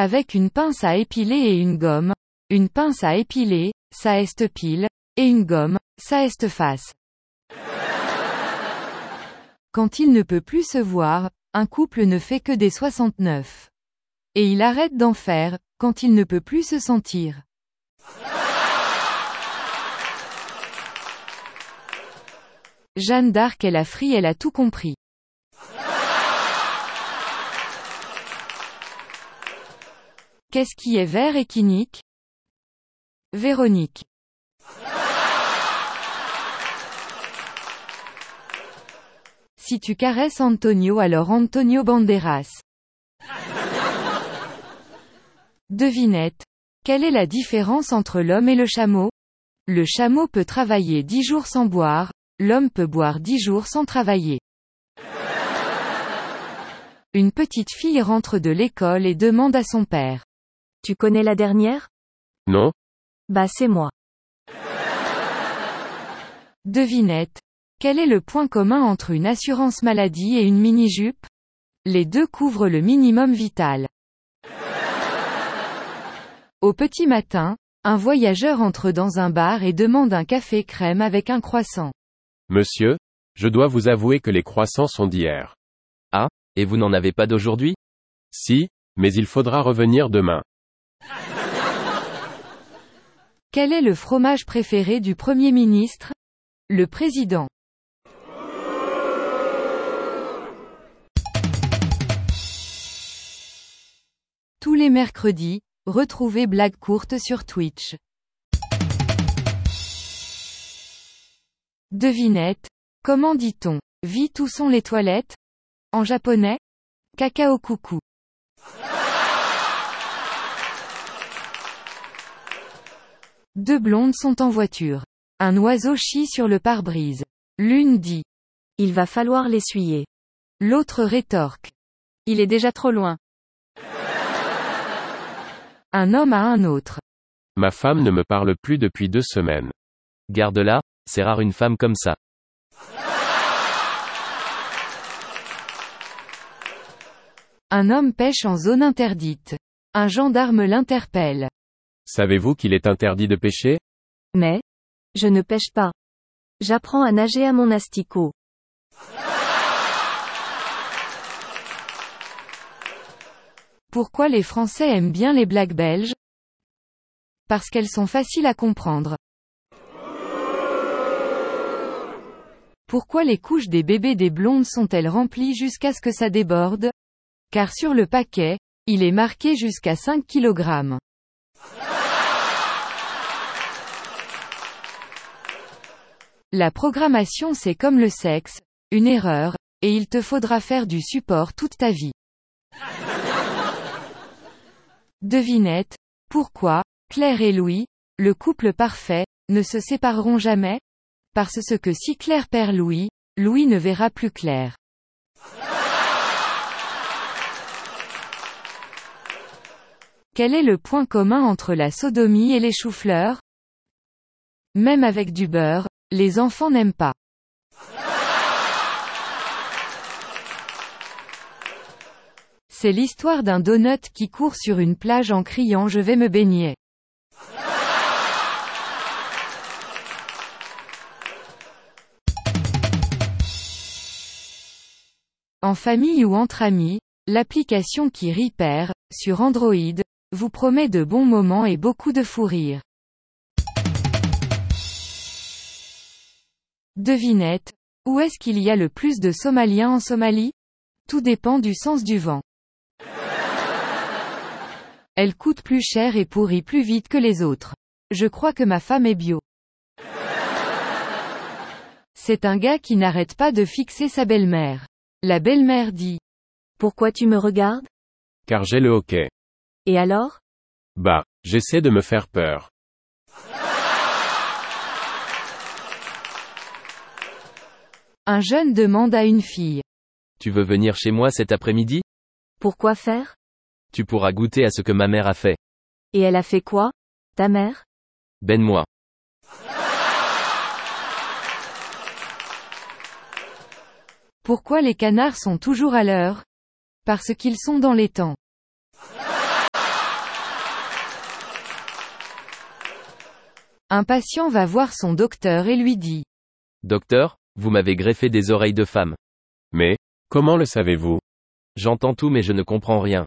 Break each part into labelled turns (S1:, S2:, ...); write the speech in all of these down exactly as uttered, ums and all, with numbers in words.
S1: Avec une pince à épiler et une gomme. Une pince à épiler, ça est pile, et une gomme, ça est face. Quand il ne peut plus se voir, un couple ne fait que des soixante-neuf. Et il arrête d'en faire, quand il ne peut plus se sentir. Jeanne d'Arc est la frie, elle a tout compris. Qu'est-ce qui est vert et qui nique? Véronique. Si tu caresses Antonio, alors Antonio Banderas. Devinette. Quelle est la différence entre l'homme et le chameau? Le chameau peut travailler dix jours sans boire, l'homme peut boire dix jours sans travailler. Une petite fille rentre de l'école et demande à son père.
S2: Tu connais la dernière?
S3: Non.
S2: Bah c'est moi.
S1: Devinette. Quel est le point commun entre une assurance maladie et une mini-jupe? Les deux couvrent le minimum vital. Au petit matin, un voyageur entre dans un bar et demande un café crème avec un croissant.
S3: Monsieur, je dois vous avouer que les croissants sont d'hier.
S4: Ah, et vous n'en avez pas d'aujourd'hui?
S3: Si, mais il faudra revenir demain.
S1: Quel est le fromage préféré du Premier ministre? Le président. Tous les mercredis, retrouvez Blagues courtes sur Twitch. Devinette. Comment dit-on « vite où sont les toilettes » en japonais? Kakao coucou. Deux blondes sont en voiture. Un oiseau chie sur le pare-brise. L'une dit «
S2: Il va falloir l'essuyer ».
S1: L'autre rétorque « Il est déjà trop loin ». Un homme à un autre.
S3: Ma femme ne me parle plus depuis deux semaines.
S4: Garde-la, c'est rare une femme comme ça.
S1: Un homme pêche en zone interdite. Un gendarme l'interpelle.
S3: Savez-vous qu'il est interdit de pêcher?
S2: Mais, je ne pêche pas. J'apprends à nager à mon asticot.
S1: Pourquoi les Français aiment bien les blagues belges? Parce qu'elles sont faciles à comprendre. Pourquoi les couches des bébés des blondes sont-elles remplies jusqu'à ce que ça déborde? Car sur le paquet, il est marqué jusqu'à cinq kilogrammes. La programmation c'est comme le sexe, une erreur, et il te faudra faire du support toute ta vie. Devinette. Pourquoi, Claire et Louis, le couple parfait, ne se sépareront jamais? Parce que si Claire perd Louis, Louis ne verra plus Claire. Quel est le point commun entre la sodomie et les choux-fleurs? Même avec du beurre, les enfants n'aiment pas. C'est l'histoire d'un donut qui court sur une plage en criant « Je vais me baigner ». En famille ou entre amis, l'application qui rit perd, sur Android, vous promet de bons moments et beaucoup de fou rire. Devinette. Où est-ce qu'il y a le plus de Somaliens en Somalie? Tout dépend du sens du vent. Elle coûte plus cher et pourrit plus vite que les autres. Je crois que ma femme est bio. C'est un gars qui n'arrête pas de fixer sa belle-mère. La belle-mère dit.
S2: Pourquoi tu me regardes?
S3: Car j'ai le hoquet.
S2: Et alors?
S3: Bah, j'essaie de me faire peur.
S1: Un jeune demande à une fille.
S4: Tu veux venir chez moi cet après-midi?
S2: Pourquoi faire?
S4: Tu pourras goûter à ce que ma mère a fait.
S2: Et elle a fait quoi, ta mère?
S4: Ben-moi.
S1: Pourquoi les canards sont toujours à l'heure? Parce qu'ils sont dans les temps. Un patient va voir son docteur et lui dit.
S4: Docteur, vous m'avez greffé des oreilles de femme.
S3: Mais, comment le savez-vous?
S4: J'entends tout mais je ne comprends rien.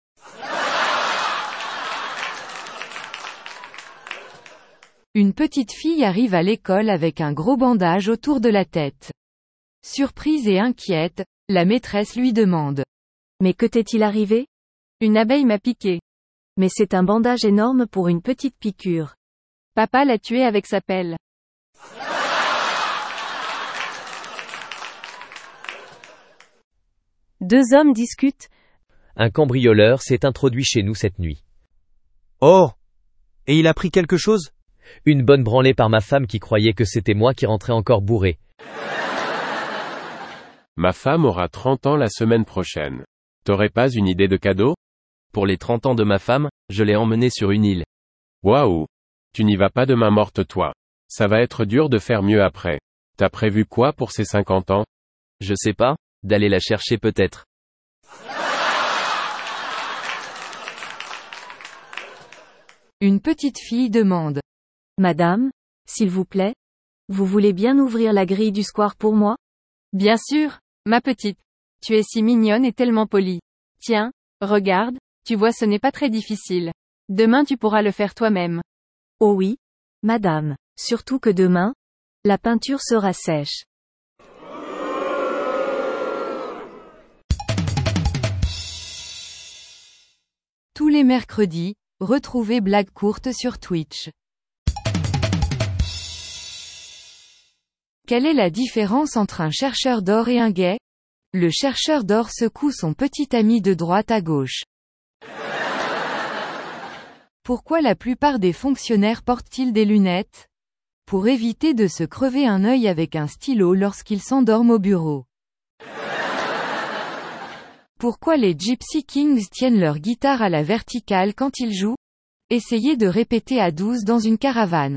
S1: Une petite fille arrive à l'école avec un gros bandage autour de la tête. Surprise et inquiète, la maîtresse lui demande.
S2: Mais que t'est-il arrivé?
S1: Une abeille m'a piqué.
S2: Mais c'est un bandage énorme pour une petite piqûre.
S1: Papa l'a tué avec sa pelle.
S2: Deux hommes discutent.
S5: Un cambrioleur s'est introduit chez nous cette nuit.
S6: Oh! Et il a pris quelque chose?
S5: Une bonne branlée par ma femme qui croyait que c'était moi qui rentrais encore bourré.
S3: Ma femme aura trente ans la semaine prochaine. T'aurais pas une idée de cadeau?
S4: Pour les trente ans de ma femme, je l'ai emmenée sur une île.
S3: Waouh! Tu n'y vas pas de main morte toi. Ça va être dur de faire mieux après. T'as prévu quoi pour ces cinquante ans?
S4: Je sais pas, d'aller la chercher peut-être.
S1: Une petite fille demande.
S2: Madame, s'il vous plaît, vous voulez bien ouvrir la grille du square pour moi?
S1: Bien sûr, ma petite. Tu es si mignonne et tellement polie. Tiens, regarde, tu vois ce n'est pas très difficile. Demain tu pourras le faire toi-même.
S2: Oh oui, madame, surtout que demain, la peinture sera sèche.
S1: Tous les mercredis, retrouvez Blague courte sur Twitch. Quelle est la différence entre un chercheur d'or et un gay? Le chercheur d'or secoue son petit ami de droite à gauche. Pourquoi la plupart des fonctionnaires portent-ils des lunettes? Pour éviter de se crever un œil avec un stylo lorsqu'ils s'endorment au bureau. Pourquoi les Gypsy Kings tiennent leur guitare à la verticale quand ils jouent? Essayez de répéter à douze dans une caravane.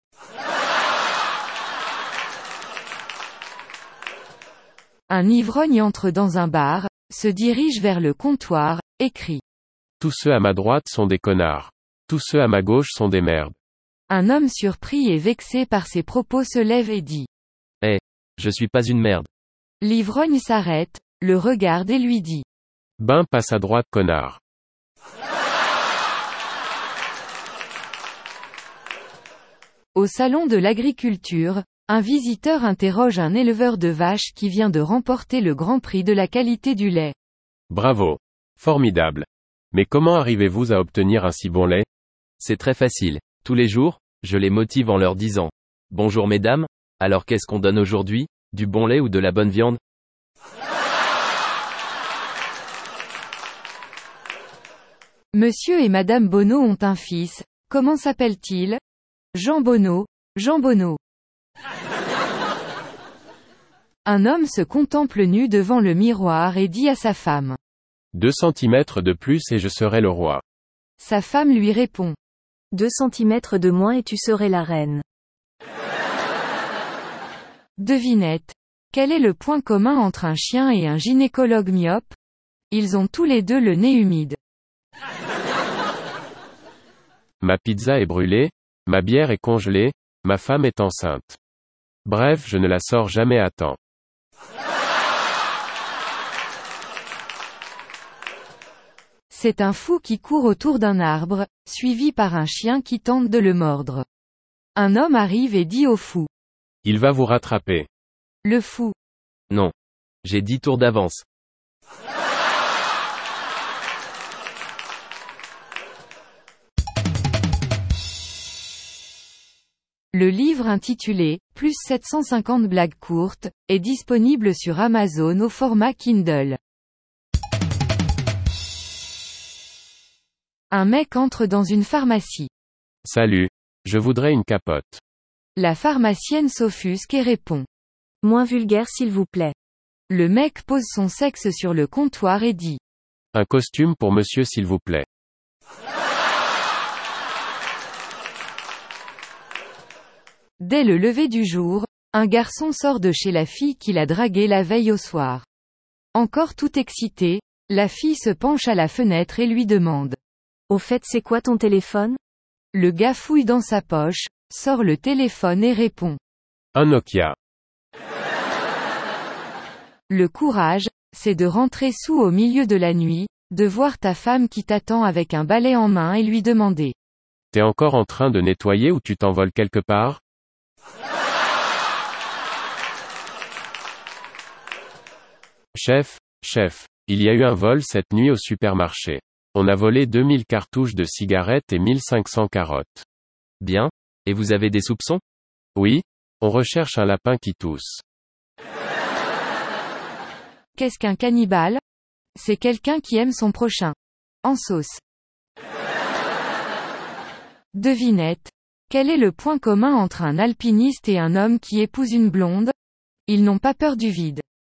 S1: Un ivrogne entre dans un bar, se dirige vers le comptoir, et crie.
S3: Tous ceux à ma droite sont des connards. Tous ceux à ma gauche sont des merdes.
S1: Un homme surpris et vexé par ses propos se lève et dit.
S4: Eh, je suis pas une merde.
S1: L'ivrogne s'arrête, le regarde et lui dit.
S3: Ben passe à droite connard.
S1: Au salon de l'agriculture, un visiteur interroge un éleveur de vaches qui vient de remporter le Grand Prix de la qualité du lait.
S3: Bravo. Formidable. Mais comment arrivez-vous à obtenir un si bon lait?
S4: C'est très facile. Tous les jours, je les motive en leur disant. Bonjour mesdames, alors qu'est-ce qu'on donne aujourd'hui? Du bon lait ou de la bonne viande?
S1: Monsieur et Madame Bonneau ont un fils. Comment s'appelle-t-il? Jean Bonneau. Jean Bonneau. Un homme se contemple nu devant le miroir et dit à sa femme.
S3: Deux centimètres de plus et je serai le roi.
S1: Sa femme lui répond.
S2: Deux centimètres de moins et tu serais la reine.
S1: Devinette. Quel est le point commun entre un chien et un gynécologue myope? Ils ont tous les deux le nez humide.
S3: Ma pizza est brûlée, ma bière est congelée, ma femme est enceinte. Bref, je ne la sors jamais à temps.
S1: C'est un fou qui court autour d'un arbre, suivi par un chien qui tente de le mordre. Un homme arrive et dit au fou.
S3: Il va vous rattraper.
S1: Le fou.
S4: Non. J'ai dix tours d'avance.
S1: Le livre intitulé « Plus sept cent cinquante blagues courtes » est disponible sur Amazon au format Kindle. Un mec entre dans une pharmacie.
S3: Salut. Je voudrais une capote.
S1: La pharmacienne s'offusque et répond.
S2: Moins vulgaire s'il vous plaît.
S1: Le mec pose son sexe sur le comptoir et dit.
S3: Un costume pour monsieur s'il vous plaît.
S1: Dès le lever du jour, un garçon sort de chez la fille qu'il a draguée la veille au soir. Encore tout excité, la fille se penche à la fenêtre et lui demande.
S2: Au fait c'est quoi ton téléphone?
S1: Le gars fouille dans sa poche, sort le téléphone et répond.
S3: Un Nokia.
S1: Le courage, c'est de rentrer sous au milieu de la nuit, de voir ta femme qui t'attend avec un balai en main et lui demander.
S3: T'es encore en train de nettoyer ou tu t'envoles quelque part? Chef, chef, il y a eu un vol cette nuit au supermarché. On a volé deux mille cartouches de cigarettes et mille cinq cents carottes.
S4: Bien. Et vous avez des soupçons?
S3: Oui, on recherche un lapin qui tousse.
S1: Qu'est-ce qu'un cannibale? C'est quelqu'un qui aime son prochain. En sauce. Devinette. Quel est le point commun entre un alpiniste et un homme qui épouse une blonde? Ils n'ont pas peur du vide.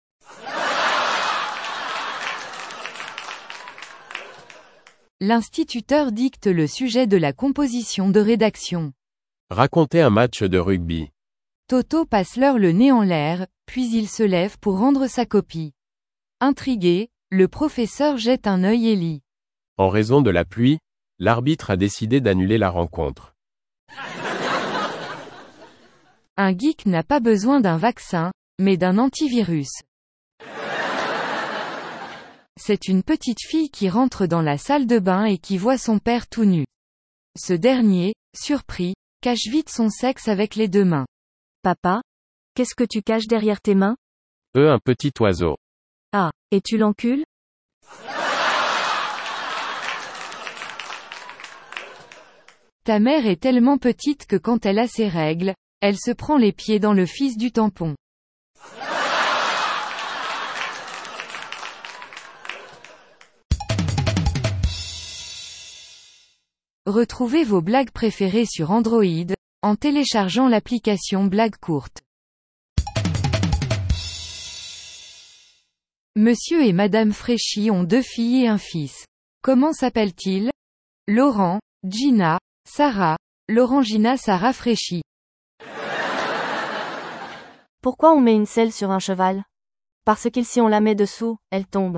S1: L'instituteur dicte le sujet de la composition de rédaction.
S3: Racontez un match de rugby.
S1: Toto passe l'heure le nez en l'air, puis il se lève pour rendre sa copie. Intrigué, le professeur jette un œil et lit.
S3: En raison de la pluie, l'arbitre a décidé d'annuler la rencontre.
S1: Un geek n'a pas besoin d'un vaccin, mais d'un antivirus. C'est une petite fille qui rentre dans la salle de bain et qui voit son père tout nu. Ce dernier, surpris, cache vite son sexe avec les deux mains.
S2: Papa? Qu'est-ce que tu caches derrière tes mains?
S3: Eux un petit oiseau.
S2: Ah, et tu l'encules?
S1: Ta mère est tellement petite que quand elle a ses règles, elle se prend les pieds dans le fils du tampon. Retrouvez vos blagues préférées sur Android, en téléchargeant l'application Blagues courtes. Monsieur et Madame Fréchy ont deux filles et un fils. Comment s'appellent-ils? Laurent, Gina, Sarah, Laurent Gina Sarah Fréchy.
S7: Pourquoi on met une selle sur un cheval? Parce que si on la met dessous, elle tombe.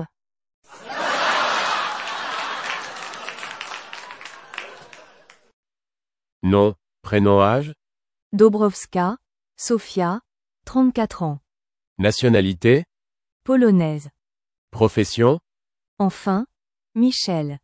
S3: Nom, prénom, âge,
S7: Dobrowska, Sofia, trente-quatre ans.
S3: nationalité,
S7: Polonaise.
S3: profession,
S7: Enfin, Michel.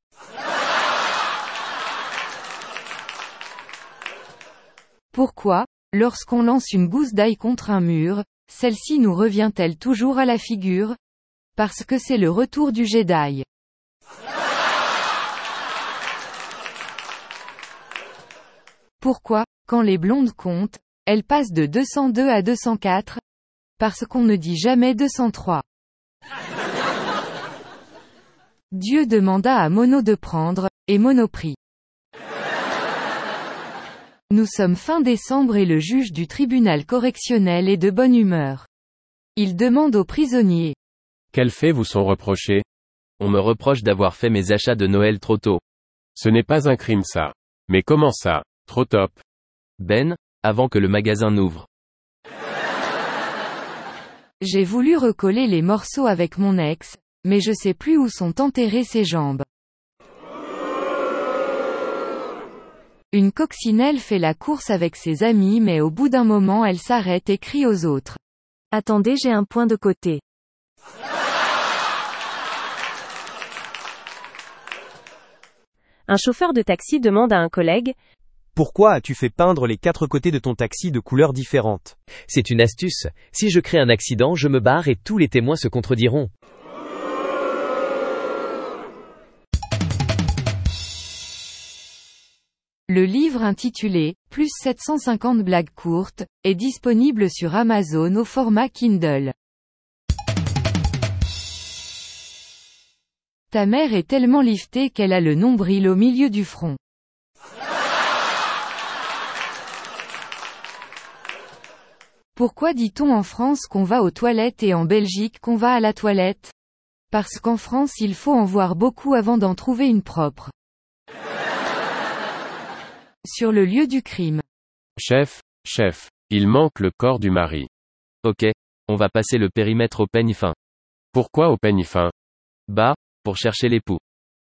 S1: Pourquoi, lorsqu'on lance une gousse d'ail contre un mur, celle-ci nous revient-elle toujours à la figure? Parce que c'est le retour du Jedi. Pourquoi, quand les blondes comptent, elles passent de deux cent deux à deux cent quatre? Parce qu'on ne dit jamais deux cent trois. Dieu demanda à Mono de prendre, et Mono prit. Nous sommes fin décembre et le juge du tribunal correctionnel est de bonne humeur. Il demande aux prisonniers.
S3: Quels faits vous sont reprochés?
S4: On me reproche d'avoir fait mes achats de Noël trop tôt.
S3: Ce n'est pas un crime ça. Mais comment ça? Trop top.
S4: Ben, avant que le magasin n'ouvre.
S1: J'ai voulu recoller les morceaux avec mon ex, mais je sais plus où sont enterrées ses jambes. Une coccinelle fait la course avec ses amis mais au bout d'un moment elle s'arrête et crie aux autres.
S2: Attendez, j'ai un point de côté.
S8: Un chauffeur de taxi demande à un collègue,
S6: Pourquoi as-tu fait peindre les quatre côtés de ton taxi de couleurs différentes?
S5: C'est une astuce. Si je crée un accident, je me barre et tous les témoins se contrediront.
S1: Le livre intitulé « Plus sept cent cinquante blagues courtes » est disponible sur Amazon au format Kindle. Ta mère est tellement liftée qu'elle a le nombril au milieu du front. Pourquoi dit-on en France qu'on va aux toilettes et en Belgique qu'on va à la toilette? Parce qu'en France il faut en voir beaucoup avant d'en trouver une propre. Sur le lieu du crime.
S3: Chef, chef, il manque le corps du mari.
S4: Ok, on va passer le périmètre au peigne fin.
S3: Pourquoi au peigne fin?
S4: Bah, pour chercher l'époux.